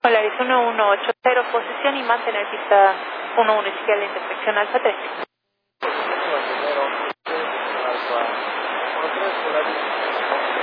Polaris 1180, posición y mantener pista 11 inicial de intersección Alfa 3. Mantener 11 Alfa 13, Polaris.